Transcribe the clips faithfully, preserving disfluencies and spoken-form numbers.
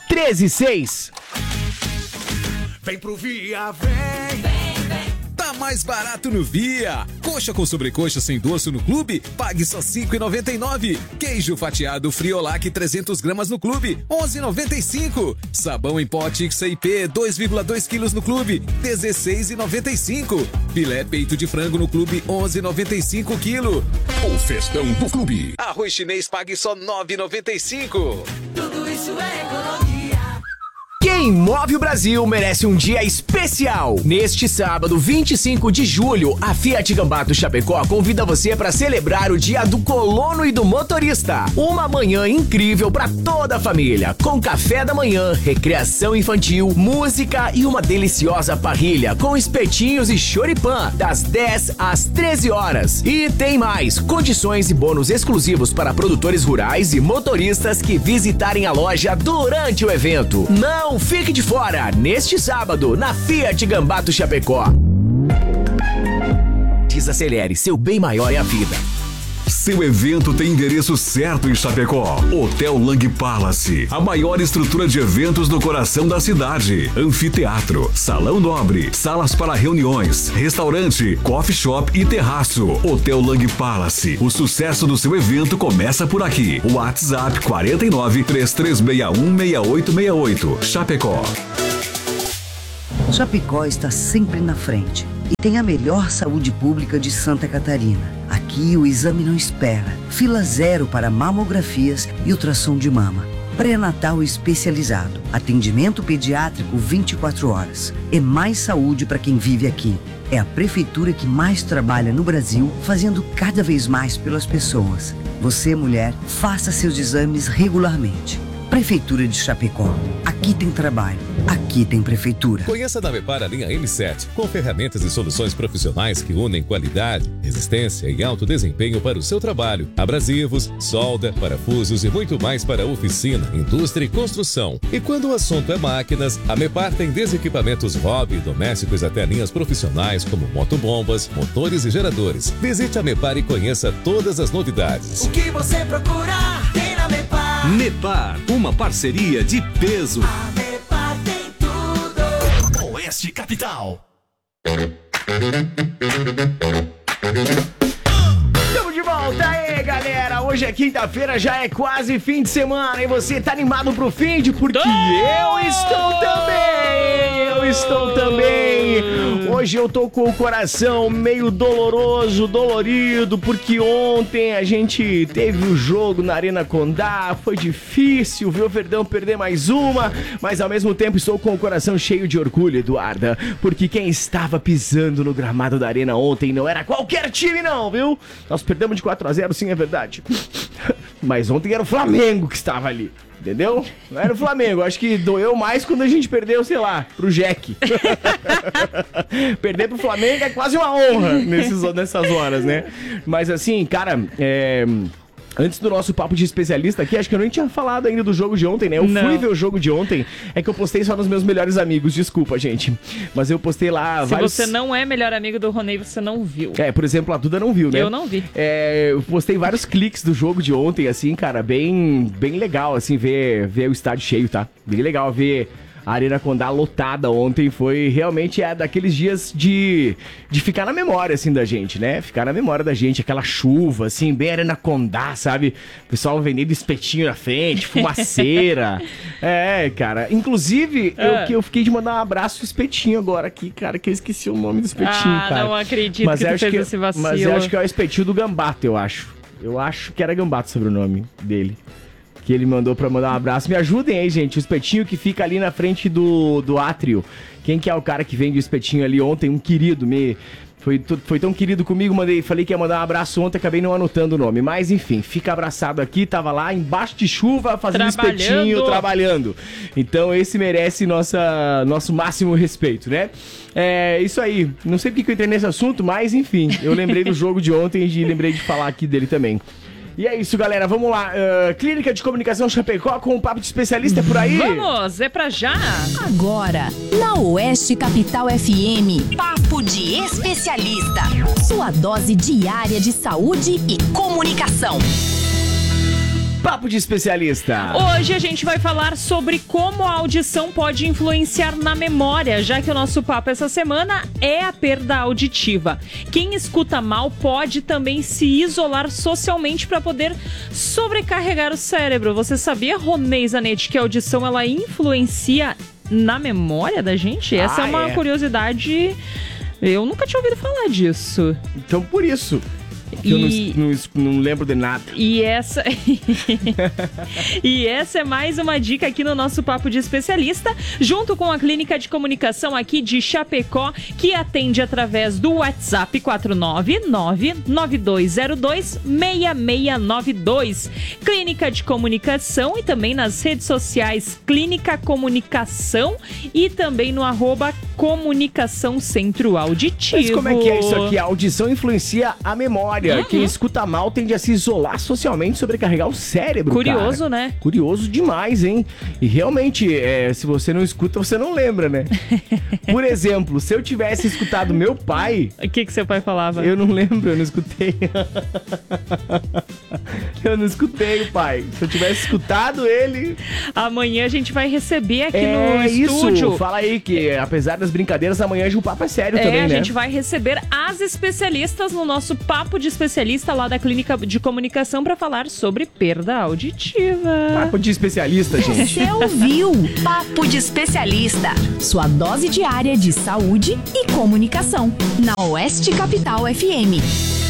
treze seis. Vem pro Via, vem, vem, vem. Tá mais barato no Via. Coxa com sobrecoxa sem dorso no clube, pague só cinco reais e noventa e nove centavos. Queijo fatiado Friolac trezentas gramas no clube, onze reais e noventa e cinco centavos. Sabão em pó Tixa I P dois vírgula dois quilos no clube, dezesseis reais e noventa e cinco centavos. Filé peito de frango no clube, onze reais e noventa e cinco centavos quilo. O festão do clube. Arroz chinês pague só nove reais e noventa e cinco centavos. Tudo isso é economia. Quem move o Brasil merece um dia especial. Neste sábado, vinte e cinco de julho, a Fiat Gambato Chapecó convida você para celebrar o Dia do Colono e do Motorista. Uma manhã incrível para toda a família, com café da manhã, recreação infantil, música e uma deliciosa parrilha com espetinhos e choripã, das dez às treze horas. E tem mais, condições e bônus exclusivos para produtores rurais e motoristas que visitarem a loja durante o evento. Não Não fique de fora, neste sábado, na Fiat Gambato Chapecó. Desacelere, seu bem maior é a vida. Seu evento tem endereço certo em Chapecó. Hotel Lang Palace, a maior estrutura de eventos no coração da cidade. Anfiteatro, salão nobre, salas para reuniões, restaurante, coffee shop e terraço. Hotel Lang Palace, o sucesso do seu evento começa por aqui. WhatsApp quarenta e nove, três três seis um, seis oito seis oito. Chapecó. Chapecó está sempre na frente e tem a melhor saúde pública de Santa Catarina. Aqui o exame não espera. Fila zero para mamografias e ultrassom de mama. Pré-natal especializado. Atendimento pediátrico vinte e quatro horas. É mais saúde para quem vive aqui. É a prefeitura que mais trabalha no Brasil, fazendo cada vez mais pelas pessoas. Você, mulher, faça seus exames regularmente. Prefeitura de Chapecó. Aqui tem trabalho. Aqui tem prefeitura. Conheça da Mepar a linha M sete, com ferramentas e soluções profissionais que unem qualidade, resistência e alto desempenho para o seu trabalho. Abrasivos, solda, parafusos e muito mais para oficina, indústria e construção. E quando o assunto é máquinas, a Mepar tem desde equipamentos hobby e domésticos até linhas profissionais como motobombas, motores e geradores. Visite a Mepar e conheça todas as novidades. O que você procura tem na Mepar. Mepar, uma parceria de peso. A Mepar tem tudo. Oeste Capital. Estamos de volta aí, galera. Hoje é quinta-feira, já é quase fim de semana. E você tá animado pro fim de? Porque eu estou também. Eu estou também. Hoje eu tô com o coração meio doloroso, dolorido, porque ontem a gente teve o jogo na Arena Condá. Foi difícil ver o Verdão perder mais uma, mas ao mesmo tempo estou com o coração cheio de orgulho, Eduarda, porque quem estava pisando no gramado da Arena ontem não era qualquer time não, viu? Nós perdemos de quatro a zero, sim, é verdade. Mas ontem era o Flamengo que estava ali. Entendeu? Não era o Flamengo. Acho que doeu mais quando a gente perdeu, sei lá, pro Jack. Perder pro Flamengo é quase uma honra nesses, nessas horas, né? Mas assim, cara, é... antes do nosso papo de especialista aqui, acho que eu nem tinha falado ainda do jogo de ontem, né? Eu Não. fui ver o jogo de ontem, é que eu postei só nos meus melhores amigos, desculpa, gente. Mas eu postei lá Se vários... você não é melhor amigo do Ronei, você não viu. É, por exemplo, a Duda não viu, né? Eu não vi. É, eu postei vários cliques do jogo de ontem, assim, cara, bem, bem legal, assim, ver, ver o estádio cheio, tá? Bem legal ver a Arena Condá lotada ontem. Foi realmente é, daqueles dias de, de ficar na memória, assim, da gente, né? Ficar na memória da gente, aquela chuva, assim, bem Arena Condá, sabe? O pessoal vendendo espetinho na frente, fumaceira. É, cara. Inclusive, Ah. eu, que eu fiquei de mandar um abraço pro espetinho agora aqui, cara, que eu esqueci o nome do espetinho, Ah, cara. não acredito Mas que eu tu acho fez que- esse vacilo. Mas eu acho que é o espetinho do Gambato, eu acho. Eu acho que era Gambato sobre o nome dele. Que ele mandou pra mandar um abraço. Me ajudem aí, gente. O espetinho que fica ali na frente do, do átrio. Quem que é o cara que vende o espetinho ali ontem? Um querido, me... Foi, tu- foi tão querido comigo, mandei, falei que ia mandar um abraço ontem, acabei não anotando o nome. Mas enfim, fica abraçado aqui, tava lá embaixo de chuva, fazendo Trabalhando. espetinho, trabalhando. Então esse merece nossa, nosso máximo respeito, né? É isso aí. Não sei porque que eu entrei nesse assunto, mas enfim, eu lembrei do jogo de ontem e lembrei de falar aqui dele também. E é isso, galera. Vamos lá. Uh, Clínica de Comunicação Chapecó com um papo de especialista, é por aí? Vamos, é pra já. Agora, na Oeste Capital F M, Papo de Especialista. Sua dose diária de saúde e comunicação. Papo de especialista. Hoje a gente vai falar sobre como a audição pode influenciar na memória, já que o nosso papo essa semana é a perda auditiva. Quem escuta mal pode também se isolar socialmente para poder sobrecarregar o cérebro. Você sabia, Ronei Zanetti, que a audição ela influencia na memória da gente? Essa Ah, é uma é. curiosidade. Eu nunca tinha ouvido falar disso. Então, por isso que E- eu não, não- não lembro de nada. E essa E essa é mais uma dica aqui no nosso Papo de Especialista, junto com a Clínica de Comunicação aqui de Chapecó, que atende através do WhatsApp quatro nove nove, nove dois zero dois, seis seis nove dois. Clínica de Comunicação e também nas redes sociais Clínica Comunicação e também no arroba Comunicação Centro Auditivo. Mas como é que é isso aqui? A audição influencia a memória. Quem escuta mal tende a se isolar socialmente, sobrecarregar o cérebro, Curioso, cara. né? Curioso demais, hein? E realmente, é, se você não escuta, você não lembra, né? Por exemplo, se eu tivesse escutado meu pai... O que que seu pai falava? Eu não lembro, eu não escutei. Eu não escutei o pai. Se eu tivesse escutado ele... Amanhã a gente vai receber aqui é no estúdio. isso, fala aí que apesar das brincadeiras, amanhã o papo é sério É, também, a né? gente vai receber as especialistas no nosso Papo de Especialista lá da Clínica de Comunicação para falar sobre perda auditiva. Papo de especialista, gente. Você ouviu Papo de Especialista, sua dose diária de saúde e comunicação, na Oeste Capital F M.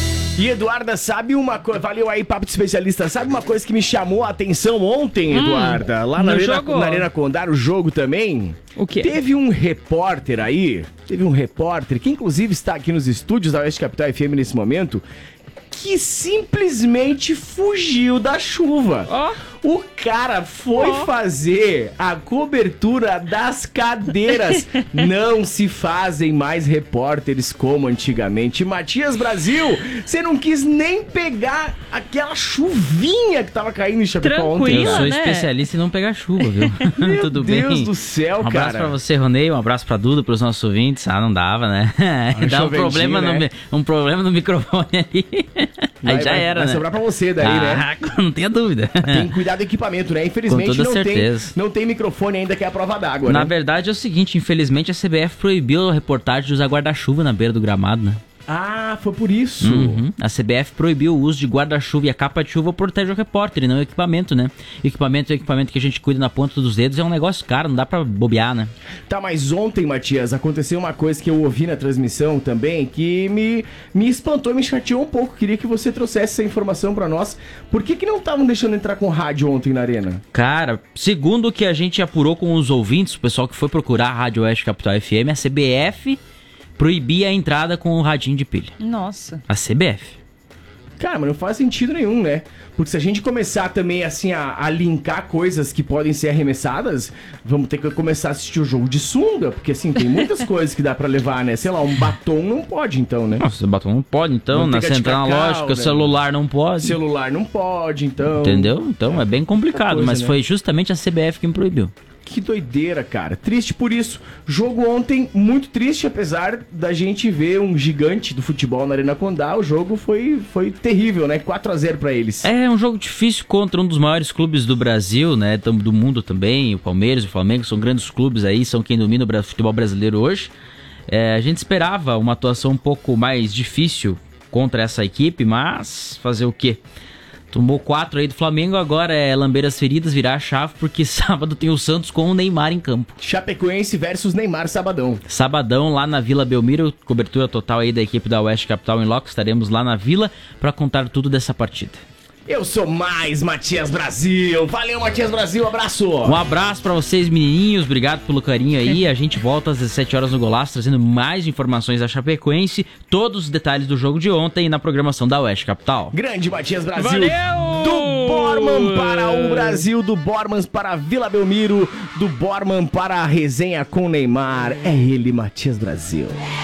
E Eduarda, sabe uma coisa? Valeu aí, papo de especialista. Sabe uma coisa que me chamou a atenção ontem, Eduarda? Lá na no Arena, jogo? na Arena Condar, o jogo também. O quê? Teve um repórter aí, teve um repórter, que inclusive está aqui nos estúdios da Oeste Capital F M nesse momento, que simplesmente fugiu da chuva. Ó. O cara foi Ó. fazer a cobertura das cadeiras. Não se fazem mais repórteres como antigamente. Matias Brasil, você não quis nem pegar aquela chuvinha que tava caindo em Chapecó ontem. Tranquila, Eu sou né? especialista em não pegar chuva, viu? Meu Tudo Deus bem? do céu, Um abraço cara. pra você, Ronei, um abraço pra Duda, pros nossos ouvintes. Ah, não dava, né? Dá um chuventinho, problema, no, né? mi- um problema no microfone ali. Aí Vai- já vai- era, vai né? sobrar pra você daí, né? Ah, não tenha dúvida. Tem que cuidar do equipamento, né? Infelizmente Com toda não tem, certeza. não tem microfone ainda, que é a prova d'água, Na né? verdade é o seguinte, infelizmente a C B F proibiu a reportagem de usar guarda-chuva na beira do gramado, né? Ah, foi por isso. Uhum. A C B F proibiu o uso de guarda-chuva e a capa de chuva protege o repórter e não o equipamento, né? Equipamento é o equipamento que a gente cuida na ponta dos dedos, é um negócio caro, não dá pra bobear, né? Tá, mas ontem, Matias, aconteceu uma coisa que eu ouvi na transmissão também que me, me espantou, me chateou um pouco. Queria que você trouxesse essa informação pra nós. Por que que não estavam deixando entrar com rádio ontem na arena? Cara, segundo o que a gente apurou com os ouvintes, o pessoal que foi procurar a Rádio Oeste Capital F M, a C B F proibia a entrada com o radinho de pilha. Nossa. A C B F. Cara, mas não faz sentido nenhum, né? Porque se a gente começar também, assim, a, a linkar coisas que podem ser arremessadas, vamos ter que começar a assistir o jogo de sunga, porque, assim, tem muitas coisas que dá pra levar, né? Sei lá, um batom não pode, então, né? Nossa, o batom não pode, então, na Manteiga de central cacau, analógica, o né? celular não pode. Celular não pode, então... Entendeu? Então é bem complicado, coisa, mas né? foi justamente a C B F quem proibiu. Que doideira, cara. Triste por isso. Jogo ontem muito triste, apesar da gente ver um gigante do futebol na Arena Condá. O jogo foi, foi terrível, né? quatro a zero pra eles. É um jogo difícil contra um dos maiores clubes do Brasil, né? tam- Do mundo também. O Palmeiras e o Flamengo são grandes clubes aí, são quem domina o bra- futebol brasileiro hoje. É, a gente esperava uma atuação um pouco mais difícil contra essa equipe, mas fazer o quê? Tomou quatro aí do Flamengo, agora é lamber as feridas, virar a chave, porque sábado tem o Santos com o Neymar em campo. Chapecoense versus Neymar sabadão. Sabadão lá na Vila Belmiro, cobertura total aí da equipe da Oeste Capital em loco. Estaremos lá na Vila para contar tudo dessa partida. Eu sou mais Matias Brasil. Valeu, Matias Brasil. Abraço. Um abraço pra vocês, menininhos. Obrigado pelo carinho aí. A gente volta às dezessete horas no Golaço, trazendo mais informações da Chapecoense, todos os detalhes do jogo de ontem na programação da Oeste Capital. Grande Matias Brasil. Valeu! Do Borman para o Brasil, do Bormans para a Vila Belmiro, do Borman para a resenha com Neymar. É ele, Matias Brasil.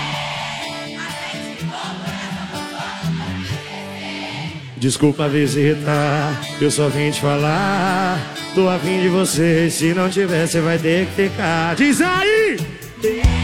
Desculpa a visita, eu só vim te falar. Tô afim de você, se não tiver, você vai ter que ficar. Diz aí!